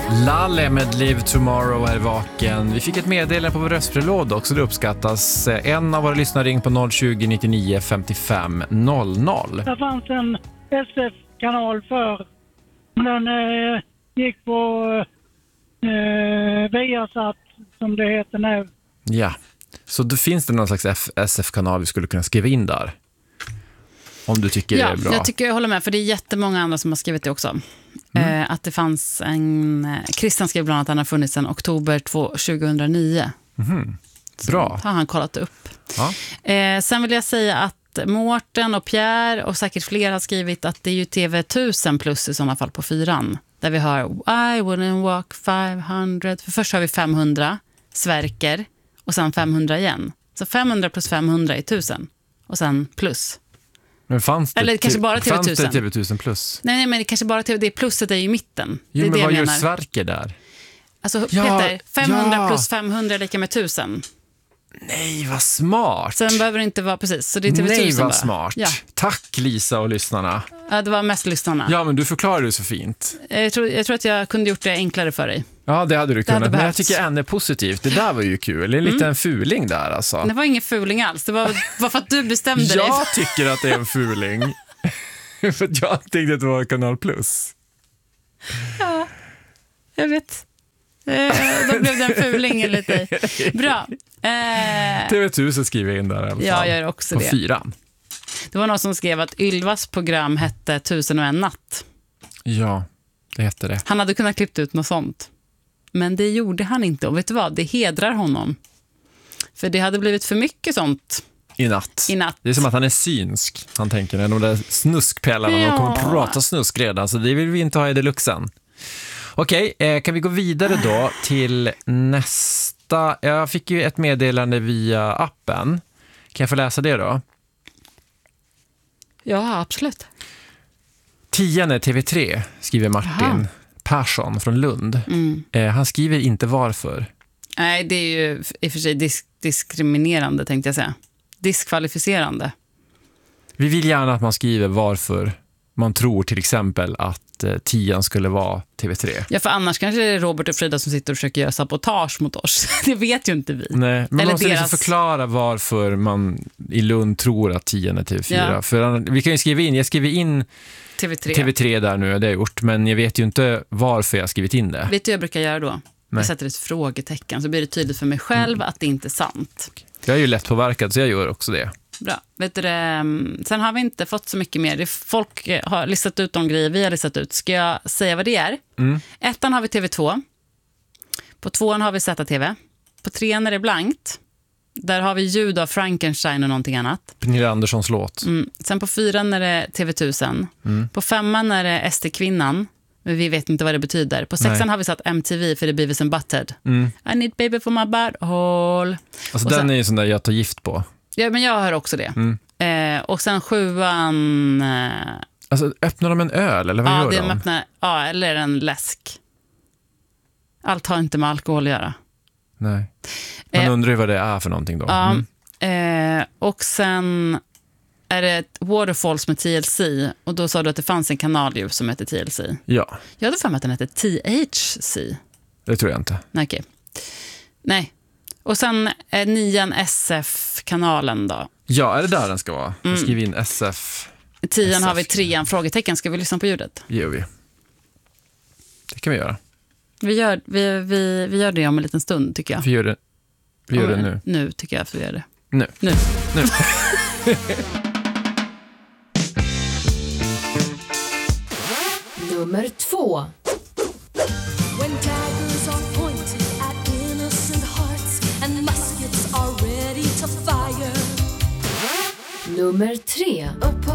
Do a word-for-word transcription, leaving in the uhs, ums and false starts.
Lalle med Live Tomorrow är vaken. Vi fick ett meddelande på vår röstbrevlåda också, det uppskattas. En av våra lyssnare ring på noll tjugo nittionio femtiofem noll noll. Det fanns en S F-kanal för, den eh, gick på eh, Viasat som det heter nu. Ja, så då finns det någon slags F- S F-kanal vi skulle kunna skriva in där. Om du tycker ja, det är bra. Jag tycker jag håller med, för det är jättemånga andra som har skrivit det också. Mm. Eh, att det fanns en... Christian skrev bland annat att han har funnits sedan oktober tjugohundranio. Mm. Bra. Så har han kollat upp. Ja. Eh, sen vill jag säga att Mårten och Pierre och säkert fler har skrivit att det är ju T V tusen plus i sådana fall på fyran. Där vi har I wouldn't walk femhundra. För först har vi femhundra, Sverker och sen femhundra igen. Så femhundra plus femhundra är tusen. Och sen plus. Men fanns det, Eller kanske bara T V tusen. fanns det T V tusen plus? Nej, nej, men det kanske bara T V, det plusset är ju i mitten. Jo, det är men det vad jag gör menar. Sverker där? Alltså Ja, Peter, femhundra ja. plus femhundra är lika med tusen. Nej, vad smart. Sen behöver det inte vara precis. Så det är T V tusen. Nej, vad bara. smart. Ja. Tack Lisa och lyssnarna. Ja, det var mest lyssnarna. Ja, men du förklarar det så fint. Jag tror, jag tror att jag kunde gjort det enklare för dig. Ja, det hade du hade kunnat. Men jag behövts. tycker än är positivt. Det där var ju kul. Det är en liten fuling där alltså. Det var ingen fuling alls. Det var, var för att du bestämde dig. Jag tycker att det är en fuling. För att jag tänkte att det var Kanal Plus. Ja, jag vet. Eh, då blev det en fuling enligt dig. Bra. Eh, T V tusen skriver jag in där i alla fall. Ja, jag gör också på det. fyran. Det var någon som skrev att Ylvas program hette Tusen och en natt. Ja, det heter det. Han hade kunnat klippt ut något sånt. Men det gjorde han inte. Och vet du vad? Det hedrar honom. För det hade blivit för mycket sånt I natt. i natt. Det är som att han är synsk. Han tänker när de där snuskpellarna Ja. de kommer att prata snusk redan. Så det vill vi inte ha i deluxen. Okej, eh, kan vi gå vidare då till nästa. Jag fick ju ett meddelande via appen. Kan jag få läsa det då? Ja, absolut. Tian är T V tre, skriver Martin Aha. Persson från Lund. Mm. Eh, han skriver inte varför. Nej, det är ju i och för sig disk- diskriminerande, tänkte jag säga. Diskvalificerande. Vi vill gärna att man skriver varför man tror till exempel att eh, tian skulle vara T V tre. Ja, för annars kanske det är Robert och Frida som sitter och försöker göra sabotage mot oss. Det vet ju inte vi. Nej, men man Eller måste deras- liksom förklara varför man i Lund tror att tian är T V fyra. Ja. För an- vi kan ju skriva in, jag skriver in T V tre. T V tre där nu, det har jag gjort, men jag vet ju inte varför jag har skrivit in det. Vet du vad jag brukar göra då? Nej. Jag sätter ett frågetecken så blir det tydligt för mig själv mm. att det inte är sant. Jag är ju lätt påverkad så jag gör också det. Bra. Vet du, um, sen har vi inte fått så mycket mer. Det folk har listat ut de grejer vi har listat ut. Ska jag säga vad det är? Mm. Ettan har vi T V två. På tvåan har vi Z T V. På trean är det blankt. Där har vi ljud av Frankenstein och någonting annat. Pernilla Anderssons låt. Mm. Sen på fyran är det T V tusen. Mm. På femman är det S T-kvinnan. Men vi vet inte vad det betyder. På sexan Nej. har vi satt M T V för det Beavis and Butthead. Mm. I need baby for my butthole. Alltså Och den sen- är ju sån där jag tar gift på. Ja, men jag hör också det. Mm. Eh, och sen sjuan... Eh, Alltså öppnar de en öl eller vad ja, gör det de? öppnar, ja, eller en läsk. Allt har inte med alkohol att göra. Nej. Man Eh, undrar ju vad det är för någonting då. Ja, Mm. eh, och sen är det ett Waterfalls med T L C. Och då sa du att det fanns en kanal ju som heter T L C. Ja, Jag hade för mig att den hette T H C. det tror jag inte. Nej, okej. Nej. Och sen är nian S F-kanalen då. Ja, är det där den ska vara? Mm. Jag skriver in S F. I tian S F. har vi trean, frågetecken. Ska vi lyssna på ljudet? Det gör vi. Det kan vi göra. Vi gör, vi, vi, vi gör det om en liten stund, tycker jag. Vi gör det, vi gör det Om- nu. Nu tycker jag att vi gör det. Nu. Nu. nu. Nummer två. When daggers are pointed at innocent hearts and muskets are ready to fire. Nummer tre. Upon